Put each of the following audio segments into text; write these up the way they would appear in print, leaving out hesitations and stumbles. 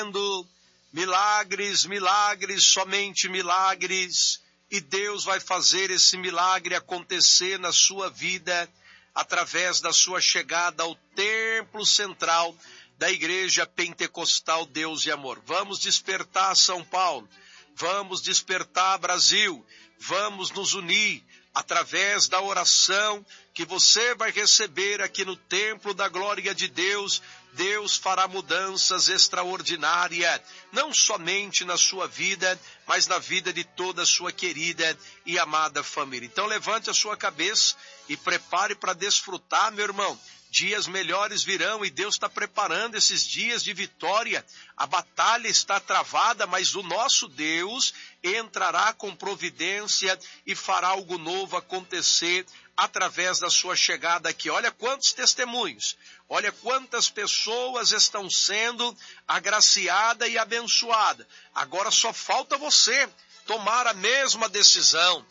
Milagres, milagres, somente milagres, e Deus vai fazer esse milagre acontecer na sua vida, através da sua chegada ao templo central da Igreja Pentecostal Deus e Amor. Vamos despertar São Paulo, vamos despertar Brasil, vamos nos unir através da oração que você vai receber aqui no templo da glória de Deus. Deus fará mudanças extraordinárias, não somente na sua vida, mas na vida de toda a sua querida e amada família. Então levante a sua cabeça e prepare para desfrutar, meu irmão. Dias melhores virão e Deus está preparando esses dias de vitória. A batalha está travada, mas o nosso Deus entrará com providência e fará algo novo acontecer através da sua chegada aqui. Olha quantos testemunhos, olha quantas pessoas estão sendo agraciadas e abençoadas. Agora só falta você tomar a mesma decisão,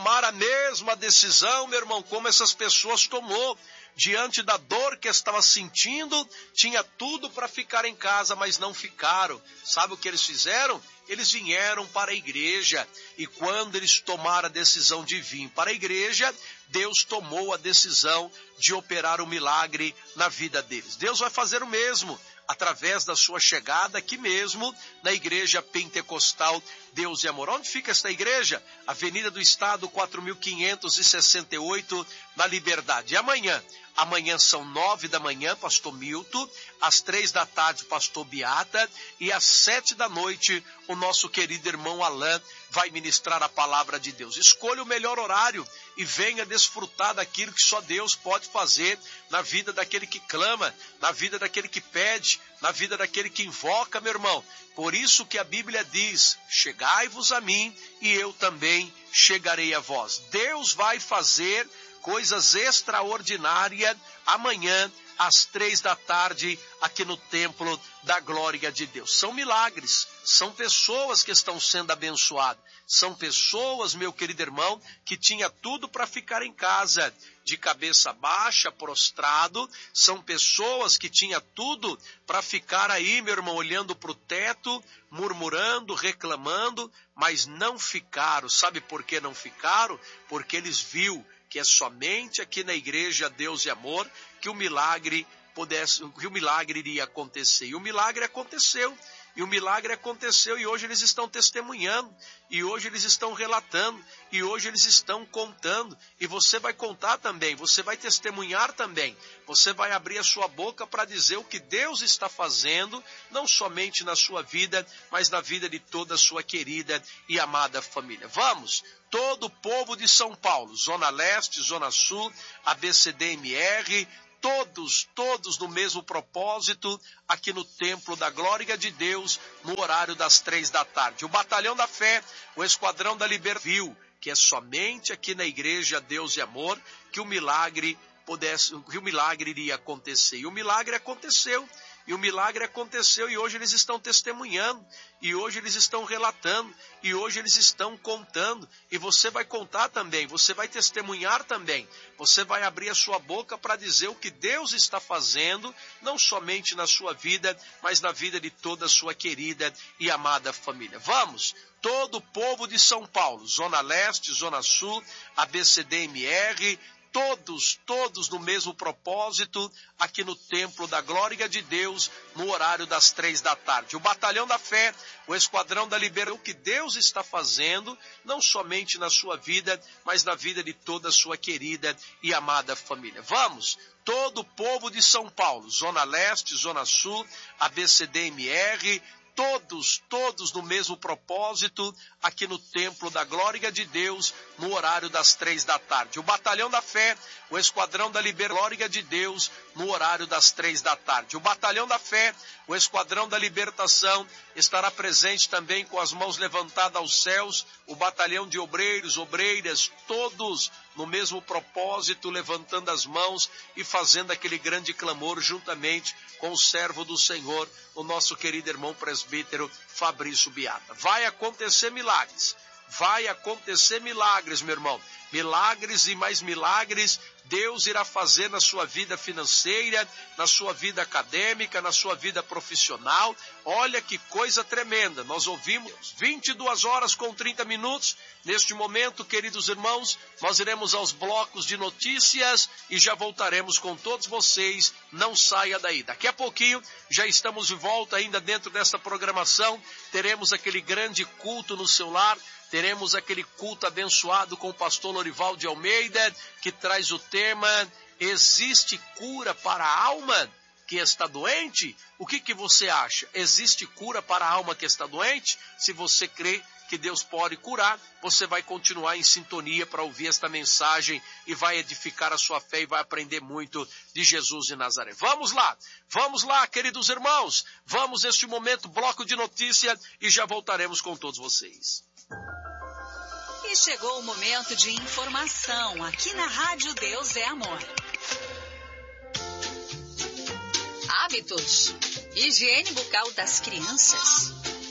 meu irmão, como essas pessoas tomou. Diante da dor que estava sentindo, tinha tudo para ficar em casa, mas não ficaram. Sabe o que eles fizeram? Eles vieram para a igreja, e quando eles tomaram a decisão de vir para a igreja, Deus tomou a decisão de operar o milagre na vida deles. Deus vai fazer o mesmo através da sua chegada aqui mesmo na Igreja Pentecostal Deus e Amor. Onde fica esta igreja? Avenida do Estado 4568, na Liberdade. E amanhã são 9 da manhã, pastor Milton, às 3 da tarde, pastor Beata, e às 7 da noite, o nosso querido irmão Alain vai ministrar a palavra de Deus. Escolha o melhor horário e venha desfrutar daquilo que só Deus pode fazer na vida daquele que clama, na vida daquele que pede, na vida daquele que invoca, meu irmão. Por isso que a Bíblia diz: chegai-vos a mim e eu também chegarei a vós. Deus vai fazer coisas extraordinárias amanhã às 3 da tarde aqui no templo da glória de Deus. São milagres, são pessoas que estão sendo abençoadas, são pessoas, meu querido irmão, que tinha tudo para ficar em casa, de cabeça baixa, prostrado. São pessoas que tinha tudo para ficar aí, meu irmão, olhando para o teto, murmurando, reclamando, mas não ficaram. Sabe por que não ficaram? Porque eles viram que é somente aqui na Igreja Deus e Amor que o milagre iria acontecer. E o milagre aconteceu. E hoje eles estão testemunhando, e hoje eles estão relatando, e hoje eles estão contando, e você vai contar também, você vai testemunhar também, você vai abrir a sua boca para dizer o que Deus está fazendo, não somente na sua vida, mas na vida de toda a sua querida e amada família. Vamos! Todo o povo de São Paulo, Zona Leste, Zona Sul, ABCDMR, todos no mesmo propósito, aqui no Templo da Glória de Deus, no horário das 3 da tarde. O Batalhão da Fé, o Esquadrão da Liberdade, viu que é somente aqui na Igreja Deus e Amor que o milagre iria acontecer. E o milagre aconteceu. E hoje eles estão testemunhando, e hoje eles estão relatando, e hoje eles estão contando, e você vai contar também, você vai testemunhar também, você vai abrir a sua boca para dizer o que Deus está fazendo, não somente na sua vida, mas na vida de toda a sua querida e amada família. Vamos! Todo o povo de São Paulo, Zona Leste, Zona Sul, ABCDMR, todos no mesmo propósito, aqui no Templo da Glória de Deus, no horário das 3 da tarde. O Batalhão da Fé, o Esquadrão da Liberdade, o que Deus está fazendo, não somente na sua vida, mas na vida de toda a sua querida e amada família. Vamos! Todo o povo de São Paulo, Zona Leste, Zona Sul, ABCDMR, todos no mesmo propósito, aqui no Templo da Glória de Deus, no horário das 3 da tarde. O Batalhão da Fé, o Esquadrão da Liberdade, Glória de Deus, no horário das 3 da tarde. O Batalhão da Fé, o Esquadrão da Libertação, estará presente também com as mãos levantadas aos céus, o batalhão de obreiros, obreiras, todos no mesmo propósito, levantando as mãos e fazendo aquele grande clamor juntamente com o servo do Senhor, o nosso querido irmão presbítero Fabrício Beata. Vai acontecer milagres, meu irmão. Milagres e mais milagres Deus irá fazer na sua vida financeira, na sua vida acadêmica, na sua vida profissional. Olha que coisa tremenda. Nós ouvimos 22 horas com 30 minutos. Neste momento, queridos irmãos, nós iremos aos blocos de notícias e já voltaremos com todos vocês. Não saia daí. Daqui a pouquinho já estamos de volta ainda dentro desta programação. Teremos aquele grande culto no seu lar. Teremos aquele culto abençoado com o pastor Lorival de Almeida, que traz o tema: existe cura para a alma que está doente? O que você acha? Existe cura para a alma que está doente? Se você crê que Deus pode curar, você vai continuar em sintonia para ouvir esta mensagem e vai edificar a sua fé e vai aprender muito de Jesus de Nazaré. Vamos lá, queridos irmãos, vamos neste momento, bloco de notícia, e já voltaremos com todos vocês. E chegou o momento de informação aqui na Rádio Deus é Amor. Hábitos. Higiene bucal das crianças.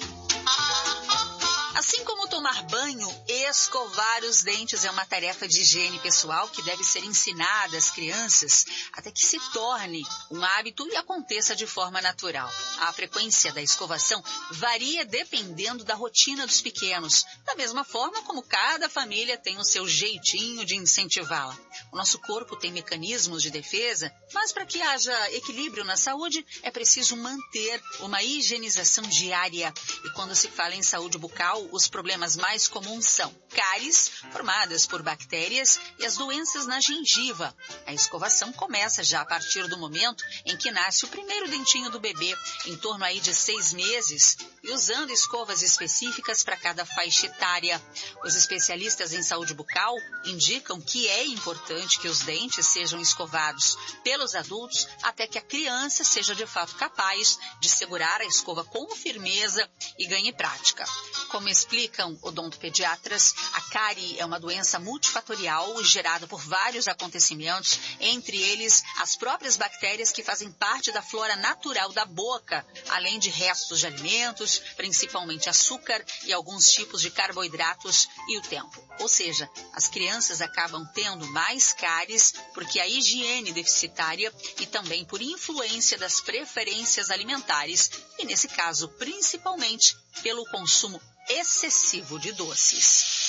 Assim como tomar banho, escovar os dentes é uma tarefa de higiene pessoal que deve ser ensinada às crianças até que se torne um hábito e aconteça de forma natural. A frequência da escovação varia dependendo da rotina dos pequenos, da mesma forma como cada família tem o seu jeitinho de incentivá-la. O nosso corpo tem mecanismos de defesa, mas para que haja equilíbrio na saúde, é preciso manter uma higienização diária. E quando se fala em saúde bucal, os problemas mais comuns são cáries, formadas por bactérias, e as doenças na gengiva. A escovação começa já a partir do momento em que nasce o primeiro dentinho do bebê, em torno aí de 6 meses, e usando escovas específicas para cada faixa etária. Os especialistas em saúde bucal indicam que é importante que os dentes sejam escovados pelos adultos até que a criança seja de fato capaz de segurar a escova com firmeza e ganhe prática. Como explicam odontopediatras, a cárie é uma doença multifatorial gerada por vários acontecimentos, entre eles as próprias bactérias que fazem parte da flora natural da boca, além de restos de alimentos, principalmente açúcar e alguns tipos de carboidratos, e o tempo. Ou seja, as crianças acabam tendo mais cáries porque a higiene deficitária e também por influência das preferências alimentares, e nesse caso principalmente pelo consumo excessivo de doces.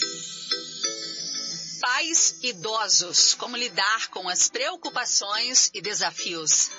Pais idosos, como lidar com as preocupações e desafios.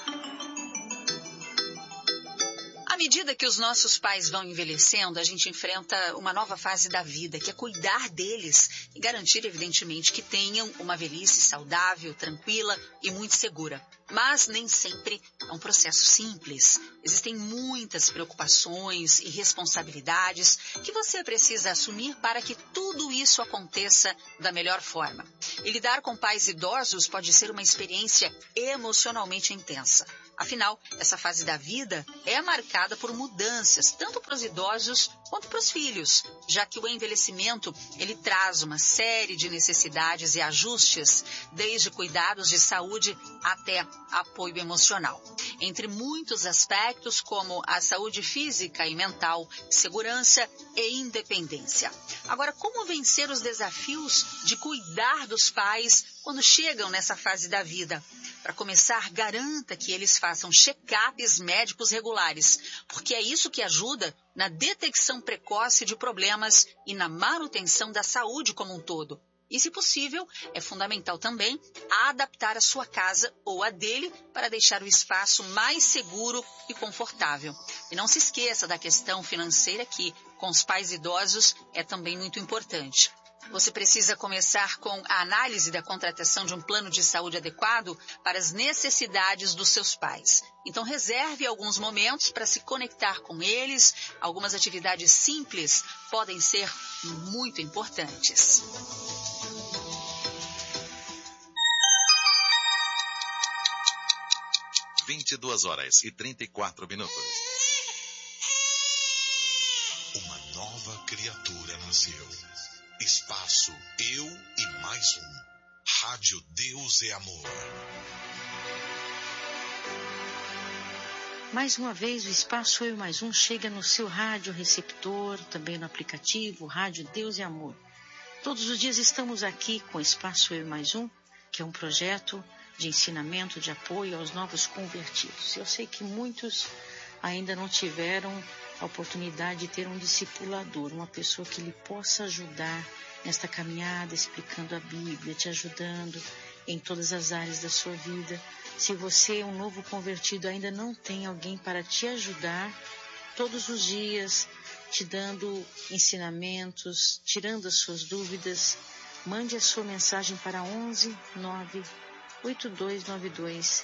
À medida que os nossos pais vão envelhecendo, a gente enfrenta uma nova fase da vida, que é cuidar deles e garantir, evidentemente, que tenham uma velhice saudável, tranquila e muito segura. Mas nem sempre é um processo simples. Existem muitas preocupações e responsabilidades que você precisa assumir para que tudo isso aconteça da melhor forma. E lidar com pais idosos pode ser uma experiência emocionalmente intensa. Afinal, essa fase da vida é marcada por mudanças, tanto para os idosos quanto para os filhos, já que o envelhecimento ele traz uma série de necessidades e ajustes, desde cuidados de saúde até apoio emocional. Entre muitos aspectos como a saúde física e mental, segurança e independência. Agora, como vencer os desafios de cuidar dos pais quando chegam nessa fase da vida? Para começar, garanta que eles façam check-ups médicos regulares, porque é isso que ajuda na detecção precoce de problemas e na manutenção da saúde como um todo. E, se possível, é fundamental também adaptar a sua casa ou a dele para deixar o espaço mais seguro e confortável. E não se esqueça da questão financeira que, com os pais idosos, é também muito importante. Você precisa começar com a análise da contratação de um plano de saúde adequado para as necessidades dos seus pais. Então, reserve alguns momentos para se conectar com eles. Algumas atividades simples podem ser muito importantes. Às 22h34. Uma nova criatura nasceu. Espaço Eu e Mais Um. Rádio Deus é Amor. Mais uma vez, o Espaço Eu e Mais Um chega no seu rádio receptor, também no aplicativo Rádio Deus é Amor. Todos os dias estamos aqui com o Espaço Eu e Mais Um, que é um projeto de ensinamento, de apoio aos novos convertidos. Eu sei que muitos ainda não tiveram a oportunidade de ter um discipulador, uma pessoa que lhe possa ajudar nesta caminhada, explicando a Bíblia, te ajudando em todas as áreas da sua vida. Se você, um novo convertido, ainda não tem alguém para te ajudar todos os dias, te dando ensinamentos, tirando as suas dúvidas, mande a sua mensagem para 11 9 8292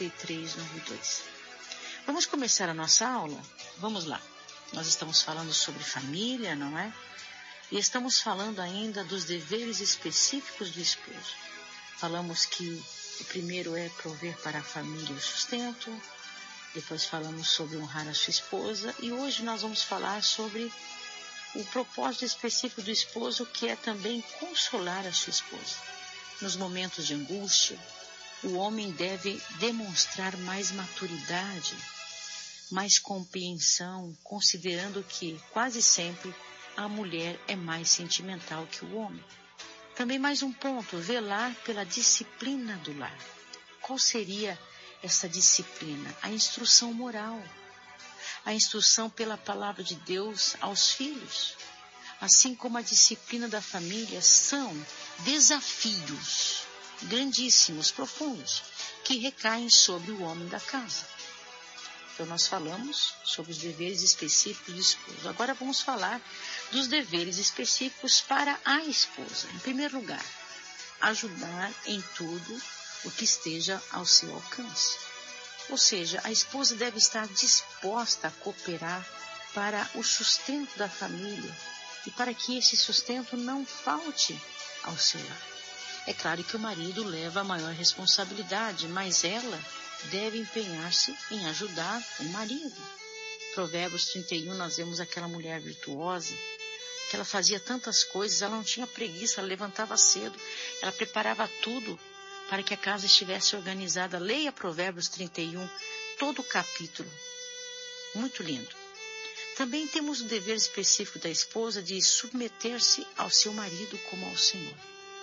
3392. Vamos começar a nossa aula? Vamos lá. Nós estamos falando sobre família, não é? E estamos falando ainda dos deveres específicos do esposo. Falamos que o primeiro é prover para a família o sustento, depois falamos sobre honrar a sua esposa, e hoje nós vamos falar sobre o propósito específico do esposo, que é também consolar a sua esposa. Nos momentos de angústia, o homem deve demonstrar mais maturidade, mais compreensão, considerando que, quase sempre, a mulher é mais sentimental que o homem. Também mais um ponto, velar pela disciplina do lar. Qual seria essa disciplina? A instrução moral, a instrução pela palavra de Deus aos filhos, assim como a disciplina da família, são desafios grandíssimos, profundos, que recaem sobre o homem da casa. Então nós falamos sobre os deveres específicos do esposo. Agora vamos falar dos deveres específicos para a esposa. Em primeiro lugar, ajudar em tudo o que esteja ao seu alcance. Ou seja, a esposa deve estar disposta a cooperar para o sustento da família e para que esse sustento não falte ao seu lar. É claro que o marido leva a maior responsabilidade, mas ela deve empenhar-se em ajudar o marido. Provérbios 31, nós vemos aquela mulher virtuosa, que ela fazia tantas coisas, ela não tinha preguiça, ela levantava cedo, ela preparava tudo para que a casa estivesse organizada. Leia Provérbios 31, todo o capítulo. Muito lindo. Também temos o dever específico da esposa de submeter-se ao seu marido como ao Senhor.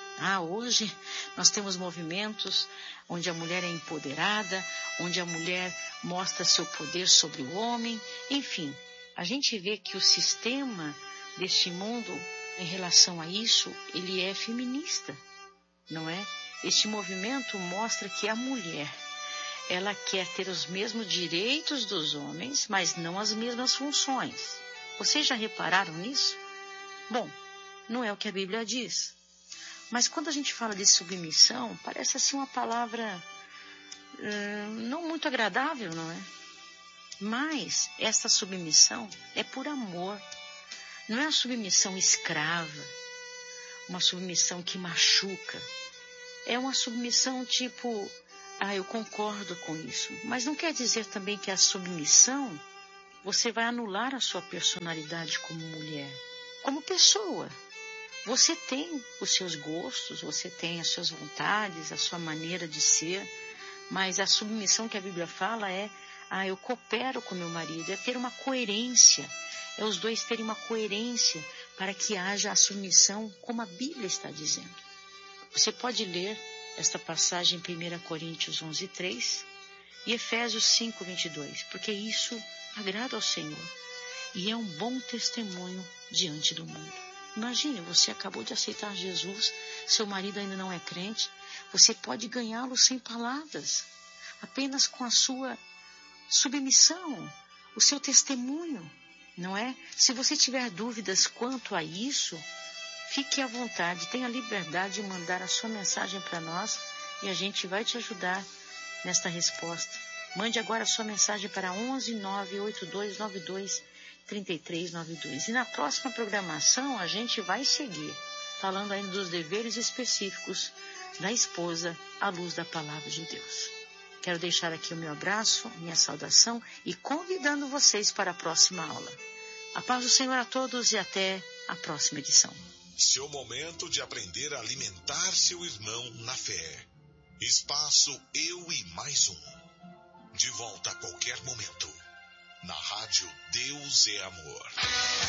Hoje nós temos movimentos onde a mulher é empoderada, onde a mulher mostra seu poder sobre o homem. Enfim, a gente vê que o sistema deste mundo, em relação a isso, ele é feminista, não é? Este movimento mostra que a mulher, ela quer ter os mesmos direitos dos homens, mas não as mesmas funções. Vocês já repararam nisso? Bom, não é o que a Bíblia diz. Mas quando a gente fala de submissão, parece assim uma palavra não muito agradável, não é? Mas essa submissão é por amor. Não é uma submissão escrava, uma submissão que machuca. É uma submissão tipo, eu concordo com isso. Mas não quer dizer também que a submissão, você vai anular a sua personalidade como mulher, como pessoa. Você tem os seus gostos, você tem as suas vontades, a sua maneira de ser, mas a submissão que a Bíblia fala é, eu coopero com meu marido, é ter uma coerência, é os dois terem uma coerência para que haja a submissão como a Bíblia está dizendo. Você pode ler esta passagem em 1 Coríntios 11:3 e Efésios 5:22, porque isso agrada ao Senhor e é um bom testemunho diante do mundo. Imagine, você acabou de aceitar Jesus, seu marido ainda não é crente, você pode ganhá-lo sem palavras, apenas com a sua submissão, o seu testemunho, não é? Se você tiver dúvidas quanto a isso, fique à vontade, tenha liberdade de mandar a sua mensagem para nós e a gente vai te ajudar nesta resposta. Mande agora a sua mensagem para 11 98292 3392. E na próxima programação a gente vai seguir falando ainda dos deveres específicos da esposa à luz da palavra de Deus. Quero deixar aqui o meu abraço, minha saudação e convidando vocês para a próxima aula. A paz do Senhor a todos e até a próxima edição. Seu momento de aprender a alimentar seu irmão na fé. Espaço Eu e Mais Um. De volta a qualquer momento. Na rádio Deus é Amor.